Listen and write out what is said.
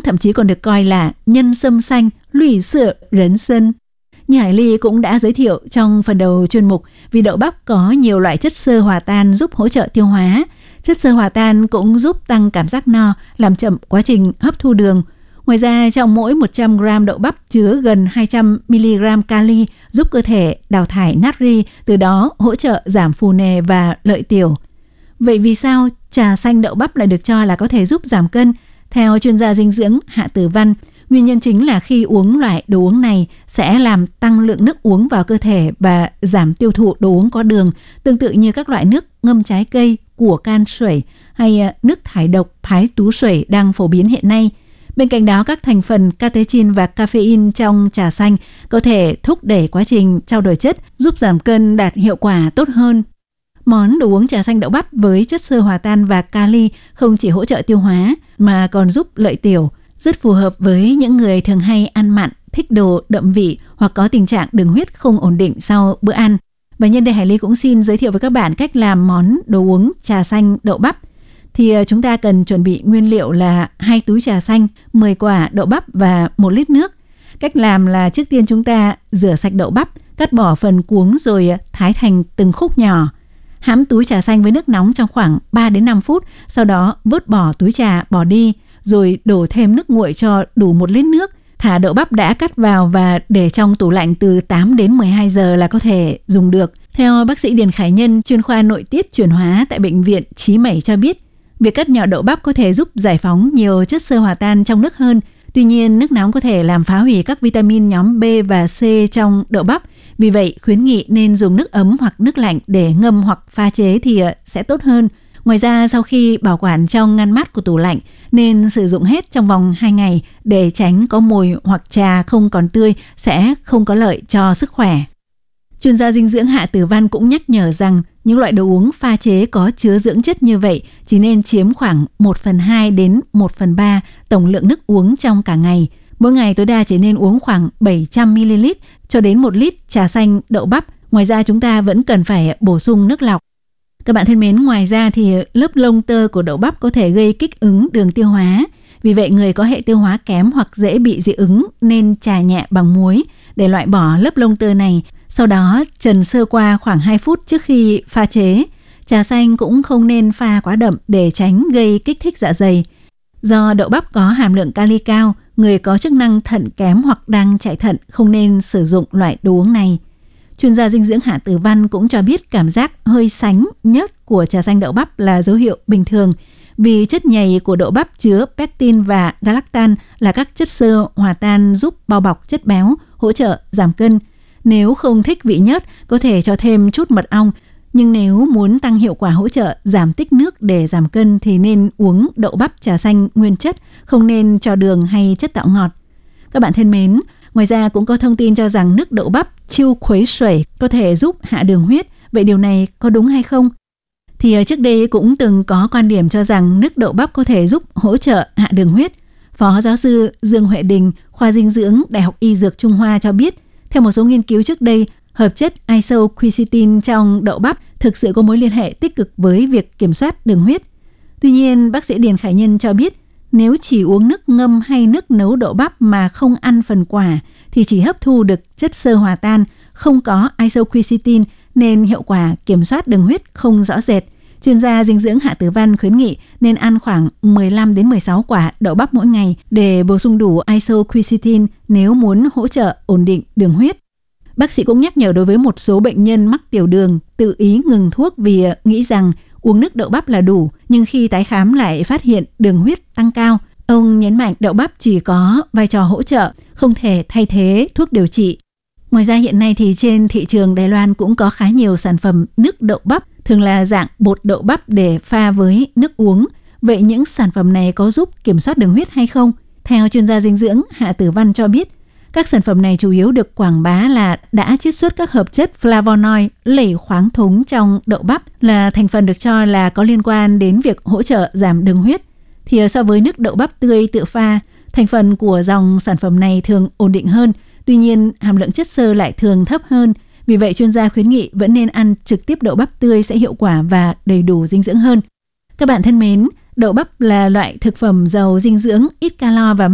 thậm chí còn được coi là nhân sâm xanh, lụy sữa rấn sân. Như Hải Ly cũng đã giới thiệu trong phần đầu chuyên mục, vì đậu bắp có nhiều loại chất xơ hòa tan giúp hỗ trợ tiêu hóa. Chất xơ hòa tan cũng giúp tăng cảm giác no, làm chậm quá trình hấp thu đường. Ngoài ra, trong mỗi 100 g đậu bắp chứa gần 200 mg kali, giúp cơ thể đào thải natri, từ đó hỗ trợ giảm phù nề và lợi tiểu. Vậy vì sao trà xanh đậu bắp lại được cho là có thể giúp giảm cân? Theo chuyên gia dinh dưỡng Hạ Tử Văn, nguyên nhân chính là khi uống loại đồ uống này sẽ làm tăng lượng nước uống vào cơ thể và giảm tiêu thụ đồ uống có đường, tương tự như các loại nước ngâm trái cây, của can sủi hay nước thải độc phái tú sủi đang phổ biến hiện nay. Bên cạnh đó, các thành phần catechin và caffeine trong trà xanh có thể thúc đẩy quá trình trao đổi chất, giúp giảm cân đạt hiệu quả tốt hơn. Món đồ uống trà xanh đậu bắp với chất xơ hòa tan và kali không chỉ hỗ trợ tiêu hóa mà còn giúp lợi tiểu, rất phù hợp với những người thường hay ăn mặn, thích đồ đậm vị hoặc có tình trạng đường huyết không ổn định sau bữa ăn. Và nhân đây Hải Ly cũng xin giới thiệu với các bạn cách làm món đồ uống trà xanh đậu bắp. Thì chúng ta cần chuẩn bị nguyên liệu là 2 túi trà xanh, 10 quả đậu bắp và 1 lít nước. Cách làm là trước tiên chúng ta rửa sạch đậu bắp, cắt bỏ phần cuống rồi thái thành từng khúc nhỏ. Hãm túi trà xanh với nước nóng trong khoảng 3 đến 5 phút, sau đó vớt bỏ túi trà bỏ đi, rồi đổ thêm nước nguội cho đủ 1 lít nước. Thả đậu bắp đã cắt vào và để trong tủ lạnh từ 8 đến 12 giờ là có thể dùng được. Theo bác sĩ Điền Khải Nhân, chuyên khoa nội tiết chuyển hóa tại Bệnh viện Chí Mẩy cho biết, việc cắt nhỏ đậu bắp có thể giúp giải phóng nhiều chất xơ hòa tan trong nước hơn. Tuy nhiên, nước nóng có thể làm phá hủy các vitamin nhóm B và C trong đậu bắp. Vì vậy, khuyến nghị nên dùng nước ấm hoặc nước lạnh để ngâm hoặc pha chế thì sẽ tốt hơn. Ngoài ra, sau khi bảo quản trong ngăn mát của tủ lạnh, nên sử dụng hết trong vòng 2 ngày để tránh có mùi hoặc trà không còn tươi sẽ không có lợi cho sức khỏe. Chuyên gia dinh dưỡng Hạ Tử Văn cũng nhắc nhở rằng những loại đồ uống pha chế có chứa dưỡng chất như vậy chỉ nên chiếm khoảng 1/2 đến 1/3 tổng lượng nước uống trong cả ngày. Mỗi ngày tối đa chỉ nên uống khoảng 700 ml cho đến 1 lít trà xanh đậu bắp. Ngoài ra chúng ta vẫn cần phải bổ sung nước lọc. Các bạn thân mến, ngoài ra thì lớp lông tơ của đậu bắp có thể gây kích ứng đường tiêu hóa. Vì vậy, người có hệ tiêu hóa kém hoặc dễ bị dị ứng nên chà nhẹ bằng muối để loại bỏ lớp lông tơ này. Sau đó trần sơ qua khoảng 2 phút trước khi pha chế. Trà xanh cũng không nên pha quá đậm để tránh gây kích thích dạ dày. Do đậu bắp có hàm lượng kali cao, người có chức năng thận kém hoặc đang chạy thận không nên sử dụng loại đồ uống này. Chuyên gia dinh dưỡng Hạ Tử Văn cũng cho biết cảm giác hơi sánh, nhớt của trà xanh đậu bắp là dấu hiệu bình thường, vì chất nhầy của đậu bắp chứa pectin và galactan là các chất xơ hòa tan giúp bao bọc chất béo, hỗ trợ giảm cân. Nếu không thích vị nhớt, có thể cho thêm chút mật ong, nhưng nếu muốn tăng hiệu quả hỗ trợ giảm tích nước để giảm cân thì nên uống đậu bắp trà xanh nguyên chất, không nên cho đường hay chất tạo ngọt. Các bạn thân mến, ngoài ra cũng có thông tin cho rằng nước đậu bắp chiêu khuấy sủi có thể giúp hạ đường huyết. Vậy điều này có đúng hay không? Thì trước đây cũng từng có quan điểm cho rằng nước đậu bắp có thể giúp hỗ trợ hạ đường huyết. Phó giáo sư Dương Huệ Đình, khoa dinh dưỡng Đại học Y Dược Trung Hoa cho biết, theo một số nghiên cứu trước đây, hợp chất isoquercetin trong đậu bắp thực sự có mối liên hệ tích cực với việc kiểm soát đường huyết. Tuy nhiên, bác sĩ Điền Khải Nhân cho biết, nếu chỉ uống nước ngâm hay nước nấu đậu bắp mà không ăn phần quả thì chỉ hấp thu được chất xơ hòa tan, không có isoquercetin nên hiệu quả kiểm soát đường huyết không rõ rệt. Chuyên gia dinh dưỡng Hạ Tử Văn khuyến nghị nên ăn khoảng 15 đến 16 quả đậu bắp mỗi ngày để bổ sung đủ isoquercetin nếu muốn hỗ trợ ổn định đường huyết. Bác sĩ cũng nhắc nhở đối với một số bệnh nhân mắc tiểu đường tự ý ngừng thuốc vì nghĩ rằng uống nước đậu bắp là đủ, nhưng khi tái khám lại phát hiện đường huyết tăng cao. Ông nhấn mạnh đậu bắp chỉ có vai trò hỗ trợ, không thể thay thế thuốc điều trị. Ngoài ra hiện nay thì trên thị trường Đài Loan cũng có khá nhiều sản phẩm nước đậu bắp, thường là dạng bột đậu bắp để pha với nước uống. Vậy những sản phẩm này có giúp kiểm soát đường huyết hay không? Theo chuyên gia dinh dưỡng Hạ Tử Văn cho biết, các sản phẩm này chủ yếu được quảng bá là đã chiết xuất các hợp chất flavonoid, lẩy khoáng thúng trong đậu bắp, là thành phần được cho là có liên quan đến việc hỗ trợ giảm đường huyết. Thì so với nước đậu bắp tươi tự pha, thành phần của dòng sản phẩm này thường ổn định hơn, tuy nhiên hàm lượng chất xơ lại thường thấp hơn. Vì vậy chuyên gia khuyến nghị vẫn nên ăn trực tiếp đậu bắp tươi sẽ hiệu quả và đầy đủ dinh dưỡng hơn. Các bạn thân mến, đậu bắp là loại thực phẩm giàu dinh dưỡng, ít calo và